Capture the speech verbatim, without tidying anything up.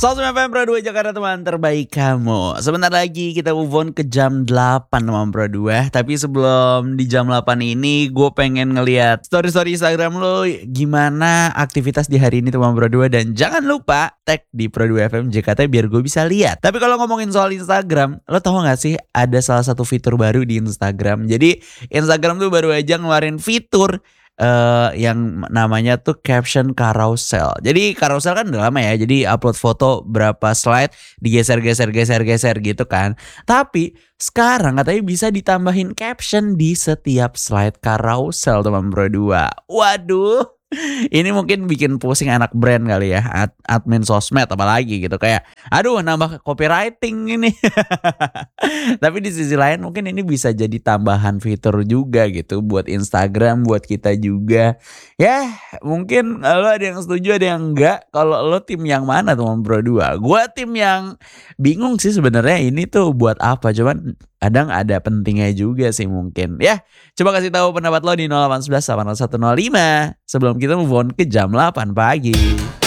seratus F M Pro dua Jakarta, teman terbaik kamu. Sebentar lagi kita move on ke jam delapan teman Pro dua. Tapi sebelum di jam delapan ini gue pengen ngeliat story-story Instagram lo, gimana aktivitas di hari ini teman Pro dua. Dan jangan lupa tag di Pro dua F M J K T biar gue bisa lihat. Tapi kalau ngomongin soal Instagram, lo tau gak sih ada salah satu fitur baru di Instagram. Jadi Instagram tuh baru aja ngeluarin fitur Uh, yang namanya tuh caption carousel. Jadi carousel kan udah lama ya. Jadi upload foto berapa slide digeser-geser-geser-geser gitu kan. Tapi sekarang katanya bisa ditambahin caption di setiap slide carousel teman Pro dua. Waduh, ini mungkin bikin pusing anak brand kali ya, ad admin sosmed apalagi gitu, kayak aduh nambah copywriting ini. Tapi di sisi lain mungkin ini bisa jadi tambahan fitur juga gitu buat Instagram, buat kita juga. Ya mungkin lo ada yang setuju ada yang enggak. Kalau lo tim yang mana teman Pro dua? Gua tim yang bingung sih sebenarnya ini tuh buat apa. Cuman kadang ada pentingnya juga sih mungkin. Ya, coba kasih tahu pendapat lo di nol delapan satu satu delapan nol satu nol lima sebelum kita move on ke jam delapan pagi.